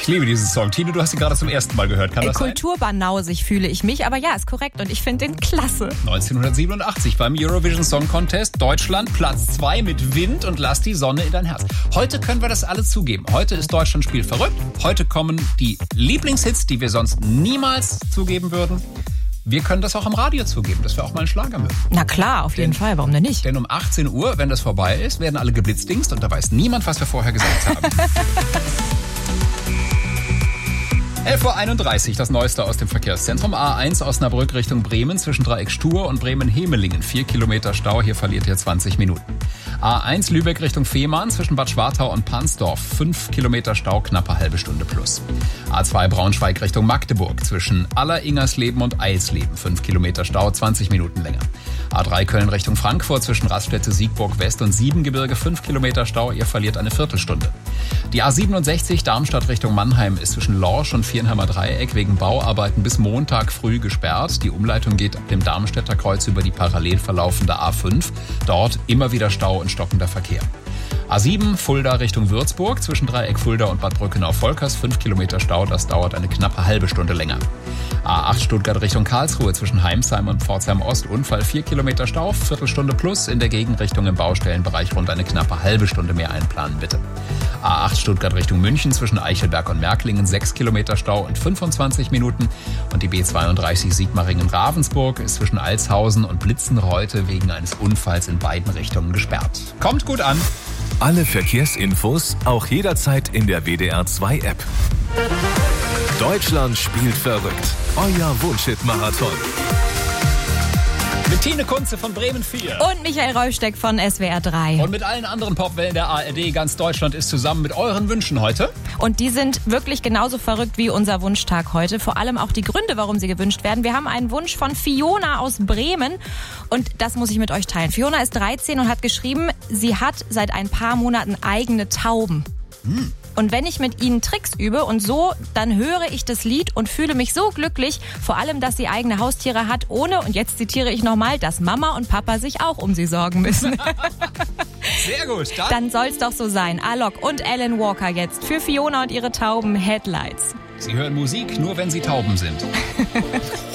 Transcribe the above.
Ich liebe diesen Song. Tine, du hast ihn gerade zum ersten Mal gehört. Kann das sein? Kulturbannausig fühle ich mich, aber ja, ist korrekt und ich finde den klasse. 1987 beim Eurovision Song Contest. Deutschland Platz 2 mit Wind und Lass die Sonne in dein Herz. Heute können wir das alle zugeben. Heute ist Deutschland Spiel verrückt. Heute kommen die Lieblingshits, die wir sonst niemals zugeben würden. Wir können das auch im Radio zugeben, dass wir auch mal einen Schlager mögen. Na klar, auf jeden Fall. Warum denn nicht? Denn um 18 Uhr, wenn das vorbei ist, werden alle geblitzdingst und da weiß niemand, was wir vorher gesagt haben. 11.31 Uhr, das Neueste aus dem Verkehrszentrum. A1 Osnabrück Richtung Bremen zwischen Dreieck Stur und Bremen-Hemelingen. 4 Kilometer Stau, hier verliert ihr 20 Minuten. A1 Lübeck Richtung Fehmarn zwischen Bad Schwartau und Pansdorf. 5 Kilometer Stau, knappe halbe Stunde plus. A2 Braunschweig Richtung Magdeburg zwischen Aller-Ingersleben und Eilsleben. 5 Kilometer Stau, 20 Minuten länger. A3 Köln Richtung Frankfurt zwischen Raststätte Siegburg West und Siebengebirge. 5 Kilometer Stau, ihr verliert eine Viertelstunde. Die A67 Darmstadt Richtung Mannheim ist zwischen Lorsch und Vierenheimer Dreieck wegen Bauarbeiten bis Montag früh gesperrt. Die Umleitung geht ab dem Darmstädter Kreuz über die parallel verlaufende A5. Dort immer wieder Stau und stockender Verkehr. A7 Fulda Richtung Würzburg zwischen Dreieck Fulda und Bad Brückenau-Volkers. 5 Kilometer Stau, das dauert eine knappe halbe Stunde länger. A8 Stuttgart Richtung Karlsruhe zwischen Heimsheim und Pforzheim Ost. Unfall, 4 Kilometer Stau, Viertelstunde plus. In der Gegenrichtung im Baustellenbereich rund eine knappe halbe Stunde mehr einplanen, bitte. A8 Stuttgart Richtung München zwischen Eichelberg und Märklingen. 6 Kilometer Stau und 25 Minuten. Und die B32 Sigmaringen-Ravensburg ist zwischen Altshausen und Blitzenreute wegen eines Unfalls in beiden Richtungen gesperrt. Kommt gut an. Alle Verkehrsinfos auch jederzeit in der WDR 2 App. Deutschland spielt verrückt. Euer Wunschhit-Marathon. Mit Tine Kunze von Bremen 4. Und Michael Reufsteck von SWR 3. Und mit allen anderen Popwellen der ARD. Ganz Deutschland ist zusammen mit euren Wünschen heute. Und die sind wirklich genauso verrückt wie unser Wunschtag heute. Vor allem auch die Gründe, warum sie gewünscht werden. Wir haben einen Wunsch von Fiona aus Bremen. Und das muss ich mit euch teilen. Fiona ist 13 und hat geschrieben, sie hat seit ein paar Monaten eigene Tauben. Und wenn ich mit ihnen Tricks übe und so, dann höre ich das Lied und fühle mich so glücklich, vor allem, dass sie eigene Haustiere hat, ohne, und jetzt zitiere ich nochmal, dass Mama und Papa sich auch um sie sorgen müssen. Sehr gut. Dann soll's doch so sein. Alok und Alan Walker jetzt für Fiona und ihre Tauben Headlights. Sie hören Musik nur, wenn sie Tauben sind.